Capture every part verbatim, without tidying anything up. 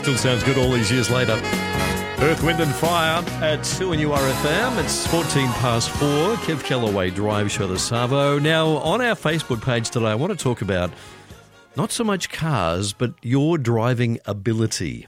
Still sounds good all these years later. Earth, Wind and Fire at two N U R F M. It's fourteen past four. Kev Callaway Drive Show, the Savo. Now, on our Facebook page today, I want to talk about not so much cars, but your driving ability.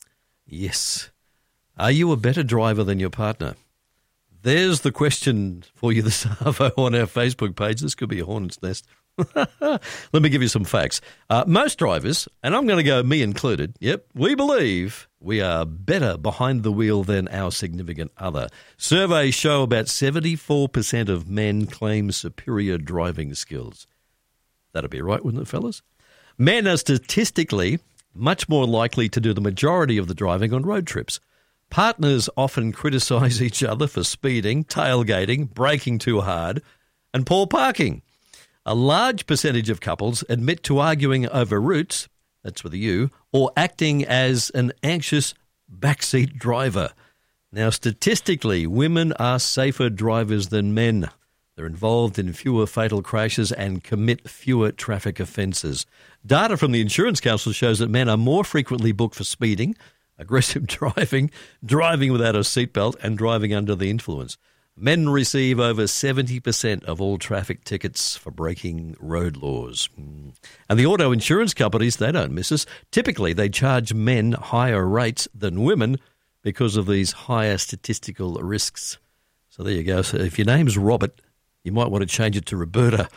Yes. Are you a better driver than your partner? There's the question for you, the Savo, on our Facebook page. This could be a hornet's nest. Let me give you some facts. Uh, most drivers, and I'm going to go me included, yep, we believe we are better behind the wheel than our significant other. Surveys show about seventy-four percent of men claim superior driving skills. That'd be right, wouldn't it, fellas? Men are statistically much more likely to do the majority of the driving on road trips. Partners often criticise each other for speeding, tailgating, braking too hard, and poor parking. A large percentage of couples admit to arguing over routes, that's with a U, or acting as an anxious backseat driver. Now, statistically, women are safer drivers than men. They're involved in fewer fatal crashes and commit fewer traffic offences. Data from the Insurance Council shows that men are more frequently booked for speeding, aggressive driving, driving without a seatbelt, and driving under the influence. Men receive over seventy percent of all traffic tickets for breaking road laws. And the auto insurance companies, they don't miss us. Typically, they charge men higher rates than women because of these higher statistical risks. So there you go. So if your name's Robert, you might want to change it to Roberta.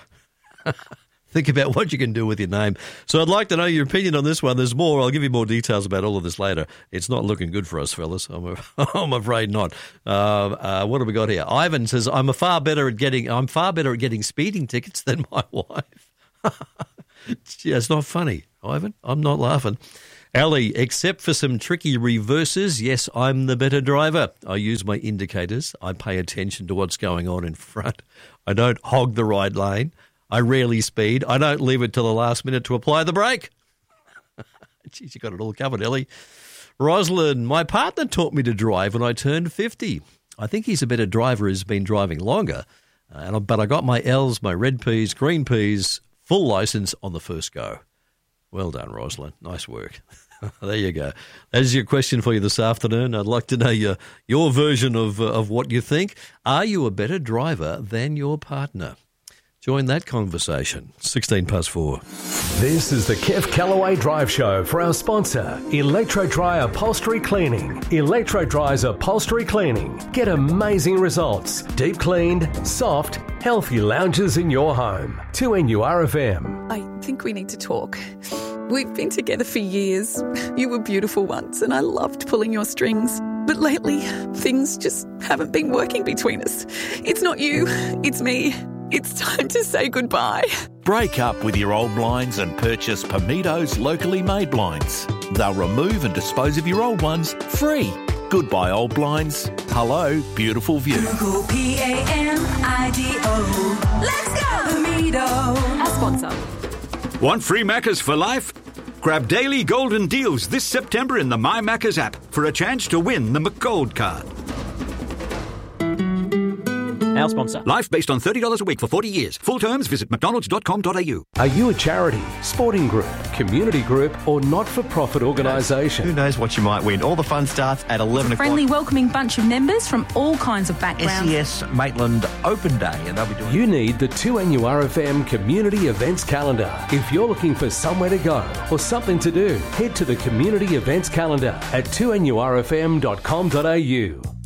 Think about what you can do with your name. So I'd like to know your opinion on this one. There's more. I'll give you more details about all of this later. It's not looking good for us, fellas. I'm, I'm afraid not. Uh, uh, what have we got here? Ivan says, I'm a far better at getting. I'm far better at getting speeding tickets than my wife. Yeah, it's not funny, Ivan. I'm not laughing. Ali, except for some tricky reverses, yes, I'm the better driver. I use my indicators. I pay attention to what's going on in front. I don't hog the right lane. I rarely speed. I don't leave it till the last minute to apply the brake. Jeez, you got it all covered, Ellie. Rosalind, my partner taught me to drive when I turned fifty. I think he's a better driver who's been driving longer. Uh, but I got my L's, my red P's, green P's, full licence on the first go. Well done, Rosalind. Nice work. There you go. That's your question for you this afternoon. I'd like to know your your version of uh, of what you think. Are you a better driver than your partner? Join that conversation. sixteen past four. This is the Kev Callaway Drive Show for our sponsor, Electro Dry Upholstery Cleaning. Electro Dry's Upholstery Cleaning. Get amazing results. Deep cleaned, soft, healthy lounges in your home. two N U R F M. I think we need to talk. We've been together for years. You were beautiful once and I loved pulling your strings. But lately, things just haven't been working between us. It's not you, it's me. It's time to say goodbye. Break up with your old blinds and purchase Pamido's locally made blinds. They'll remove and dispose of your old ones free. Goodbye, old blinds. Hello, beautiful view. Google P A M I D O. Let's go, Pamido. Our sponsor. Want free Maccas for life? Grab daily golden deals this September in the My Maccas app for a chance to win the McGold card. Our sponsor. Life based on thirty dollars a week for forty years. Full terms, visit mcdonalds dot com dot a u. Are you a charity, sporting group, community group, or not-for-profit organisation? Who knows what you might win? All the fun starts at eleven o'clock. Friendly, welcoming bunch of members from all kinds of backgrounds. S E S Maitland Open Day, and they'll be doing. You need the two N U R F M Community Events Calendar. If you're looking for somewhere to go or something to do, head to the Community Events Calendar at two N U R F M dot com dot a u.